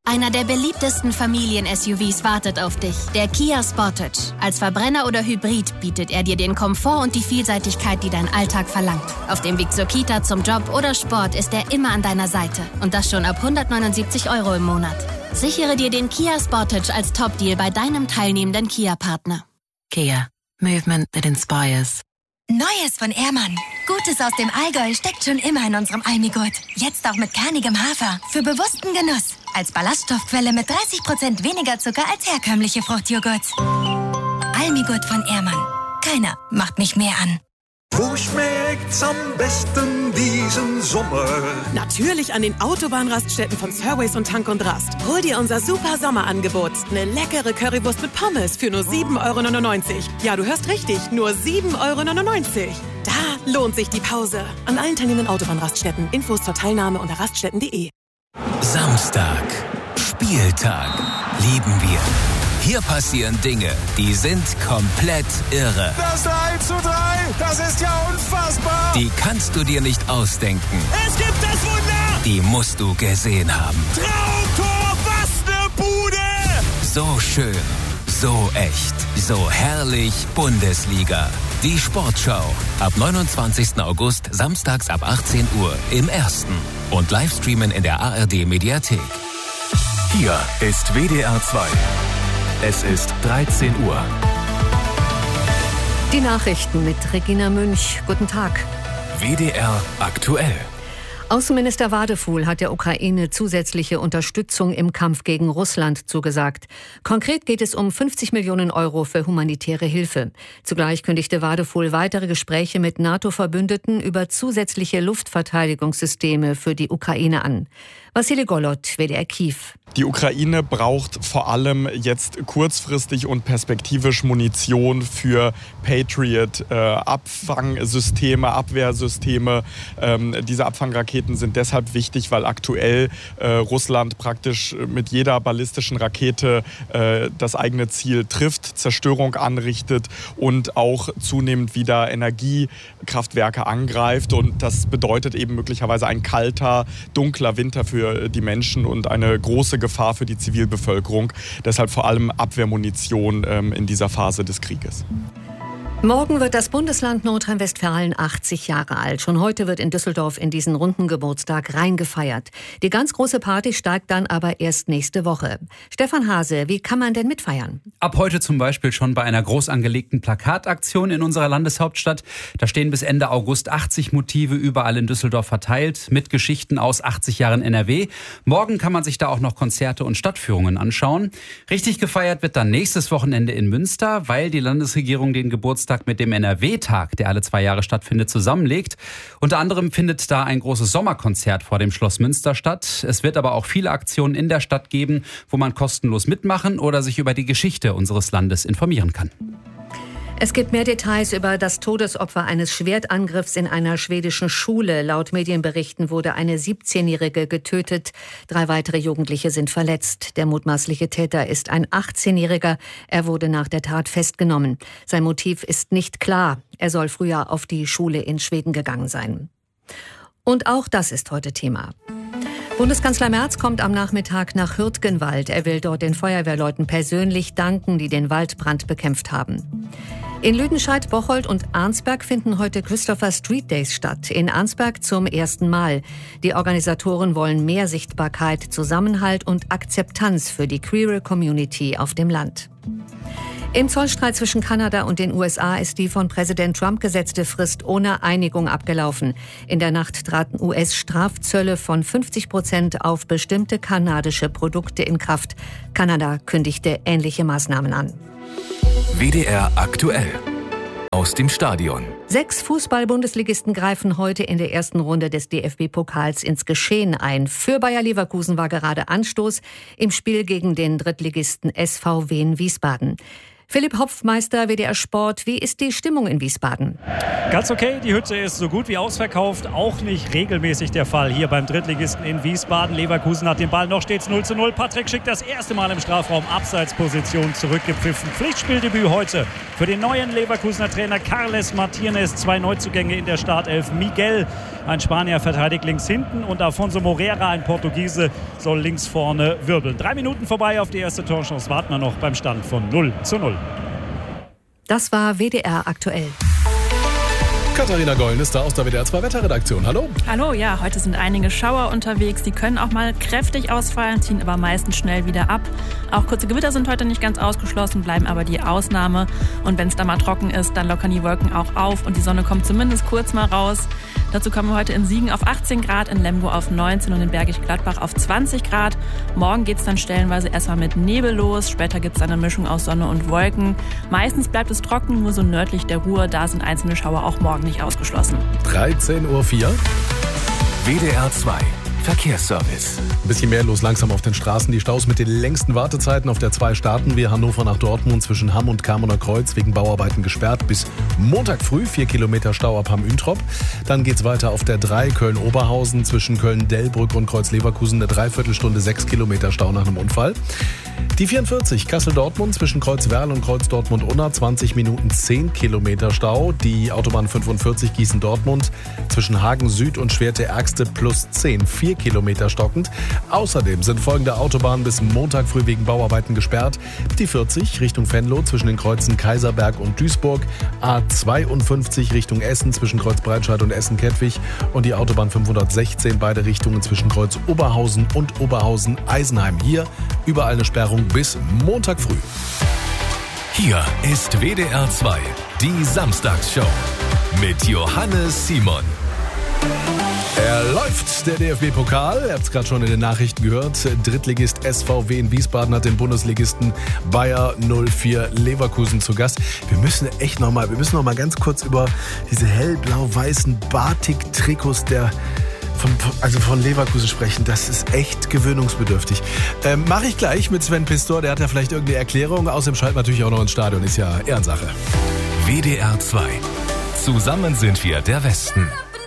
Einer der beliebtesten Familien-SUVs wartet auf dich, der Kia Sportage. Als Verbrenner oder Hybrid bietet er dir den Komfort und die Vielseitigkeit, die dein Alltag verlangt. Auf dem Weg zur Kita, zum Job oder Sport ist er immer an deiner Seite. Und das schon ab 179 € im Monat. Sichere dir den Kia Sportage als Top-Deal bei deinem teilnehmenden Kia-Partner. Kia. Movement that inspires. Neues von Ehrmann. Gutes aus dem Allgäu steckt schon immer in unserem Almigurt. Jetzt auch mit kernigem Hafer. Für bewussten Genuss. Als Ballaststoffquelle mit 30% weniger Zucker als herkömmliche Fruchtjoghurts. Almigurt von Ehrmann. Keiner macht mich mehr an. Wo schmeckt's am besten diesen Sommer? Natürlich an den Autobahnraststätten von Surways und Tank und Rast. Hol dir unser super Sommerangebot. Eine leckere Currywurst mit Pommes für nur 7,99 €. Ja, du hörst richtig, nur 7,99 €. Da lohnt sich die Pause. An allen teilnehmenden Autobahnraststätten. Infos zur Teilnahme unter raststätten.de. Samstag. Spieltag. Lieben wir. Hier passieren Dinge, die sind komplett irre. Das 3:3, das ist ja unfassbar. Die kannst du dir nicht ausdenken. Es gibt das Wunder. Die musst du gesehen haben. Traumtor, was ne Bude. So schön, so echt, so herrlich Bundesliga. Die Sportschau. Ab 29. August, samstags ab 18 Uhr im Ersten. Und Livestreamen in der ARD-Mediathek. Hier ist WDR 2. Es ist 13 Uhr. Die Nachrichten mit Regina Münch. Guten Tag. WDR aktuell. Außenminister Wadefuhl hat der Ukraine zusätzliche Unterstützung im Kampf gegen Russland zugesagt. Konkret geht es um 50 Millionen € für humanitäre Hilfe. Zugleich kündigte Wadefuhl weitere Gespräche mit NATO-Verbündeten über zusätzliche Luftverteidigungssysteme für die Ukraine an. Wassili Golot, WDR Kiew. Die Ukraine braucht vor allem jetzt kurzfristig und perspektivisch Munition für Patriot-Abfangsysteme, Abwehrsysteme. Diese Abfangraketen sind deshalb wichtig, weil aktuell Russland praktisch mit jeder ballistischen Rakete das eigene Ziel trifft, Zerstörung anrichtet und auch zunehmend wieder Energiekraftwerke angreift. Und das bedeutet eben möglicherweise ein kalter, dunkler Winter für die Menschen und eine große Gefahr für die Zivilbevölkerung. Deshalb vor allem Abwehrmunition in dieser Phase des Krieges. Morgen wird das Bundesland Nordrhein-Westfalen 80 Jahre alt. Schon heute wird in Düsseldorf in diesen runden Geburtstag rein gefeiert. Die ganz große Party steigt dann aber erst nächste Woche. Stefan Hase, wie kann man denn mitfeiern? Ab heute zum Beispiel schon bei einer groß angelegten Plakataktion in unserer Landeshauptstadt. Da stehen bis Ende August 80 Motive überall in Düsseldorf verteilt, mit Geschichten aus 80 Jahren NRW. Morgen kann man sich da auch noch Konzerte und Stadtführungen anschauen. Richtig gefeiert wird dann nächstes Wochenende in Münster, weil die Landesregierung den Geburtstag mit dem NRW-Tag, der alle 2 Jahre stattfindet, zusammenlegt. Unter anderem findet da ein großes Sommerkonzert vor dem Schloss Münster statt. Es wird aber auch viele Aktionen in der Stadt geben, wo man kostenlos mitmachen oder sich über die Geschichte unseres Landes informieren kann. Es gibt mehr Details über das Todesopfer eines Schwertangriffs in einer schwedischen Schule. Laut Medienberichten wurde eine 17-Jährige getötet. 3 weitere Jugendliche sind verletzt. Der mutmaßliche Täter ist ein 18-Jähriger. Er wurde nach der Tat festgenommen. Sein Motiv ist nicht klar. Er soll früher auf die Schule in Schweden gegangen sein. Und auch das ist heute Thema. Bundeskanzler Merz kommt am Nachmittag nach Hürtgenwald. Er will dort den Feuerwehrleuten persönlich danken, die den Waldbrand bekämpft haben. In Lüdenscheid, Bocholt und Arnsberg finden heute Christopher Street Days statt. In Arnsberg zum ersten Mal. Die Organisatoren wollen mehr Sichtbarkeit, Zusammenhalt und Akzeptanz für die queere Community auf dem Land. Im Zollstreit zwischen Kanada und den USA ist die von Präsident Trump gesetzte Frist ohne Einigung abgelaufen. In der Nacht traten US-Strafzölle von 50% auf bestimmte kanadische Produkte in Kraft. Kanada kündigte ähnliche Maßnahmen an. WDR aktuell. Aus dem Stadion. 6 Fußball-Bundesligisten greifen heute in der ersten Runde des DFB-Pokals ins Geschehen ein. Für Bayer Leverkusen war gerade Anstoß im Spiel gegen den Drittligisten SV Wien Wiesbaden. Philipp Hopfmeister, WDR Sport. Wie ist die Stimmung in Wiesbaden? Ganz okay, die Hütte ist so gut wie ausverkauft. Auch nicht regelmäßig der Fall hier beim Drittligisten in Wiesbaden. Leverkusen hat den Ball, noch steht's 0:0. Patrick Schick das erste Mal im Strafraum, Abseitsposition zurückgepfiffen. Pflichtspieldebüt heute für den neuen Leverkusener Trainer Carles Martínez. 2 Neuzugänge in der Startelf. Miguel, ein Spanier, verteidigt links hinten und Afonso Moreira, ein Portugiese, soll links vorne wirbeln. 3 Minuten vorbei auf die erste Torchance. Warten wir noch beim Stand von 0:0. Das war WDR aktuell. Katharina Gollen ist da aus der WDR 2 Wetterredaktion. Hallo. Hallo, ja, heute sind einige Schauer unterwegs. Die können auch mal kräftig ausfallen, ziehen aber meistens schnell wieder ab. Auch kurze Gewitter sind heute nicht ganz ausgeschlossen, bleiben aber die Ausnahme. Und wenn es da mal trocken ist, dann lockern die Wolken auch auf und die Sonne kommt zumindest kurz mal raus. Dazu kommen wir heute in Siegen auf 18 Grad, in Lemgo auf 19 und in Bergisch Gladbach auf 20 Grad. Morgen geht es dann stellenweise erstmal mit Nebel los. Später gibt es eine Mischung aus Sonne und Wolken. Meistens bleibt es trocken, nur so nördlich der Ruhr. Da sind einzelne Schauer auch morgen nicht ausgeschlossen. 13:04 Uhr. WDR 2 Verkehrsservice. Ein bisschen mehr los langsam auf den Straßen. Die Staus mit den längsten Wartezeiten auf der 2 starten wir. Hannover nach Dortmund zwischen Hamm und Kamener Kreuz wegen Bauarbeiten gesperrt. Bis Montag früh 4 Kilometer Stau ab Hamm-Üntrop. Dann geht's weiter auf der 3 Köln-Oberhausen zwischen Köln-Dellbrück und Kreuz-Leverkusen. Eine Dreiviertelstunde 6 Kilometer Stau nach einem Unfall. Die 44 Kassel-Dortmund zwischen Kreuz-Werl und Kreuz-Dortmund-Unna 20 Minuten 10 Kilometer Stau. Die Autobahn 45 Gießen-Dortmund zwischen Hagen-Süd und Schwerte-Ergste plus 10, 4 Kilometer stockend. Außerdem sind folgende Autobahnen bis Montag früh wegen Bauarbeiten gesperrt. Die 40 Richtung Venlo zwischen den Kreuzen Kaiserberg und Duisburg. A52 Richtung Essen zwischen Kreuz Breitscheid und Essen-Kettwig. Und die Autobahn 516 beide Richtungen zwischen Kreuz Oberhausen und Oberhausen-Eisenheim. Hier überall eine Sperrung bis Montag früh. Hier ist WDR 2, die Samstagsshow mit Johannes Simon. Er läuft, der DFB-Pokal. Ihr habt es gerade schon in den Nachrichten gehört. Drittligist SVW in Wiesbaden hat den Bundesligisten Bayer 04 Leverkusen zu Gast. Wir müssen noch mal ganz kurz über diese hellblau-weißen Batik-Trikots von Leverkusen sprechen. Das ist echt gewöhnungsbedürftig. Mache ich gleich mit Sven Pistor. Der hat ja vielleicht irgendeine Erklärung. Außerdem schalten wir natürlich auch noch ins Stadion. Ist ja Ehrensache. WDR 2. Zusammen sind wir der Westen.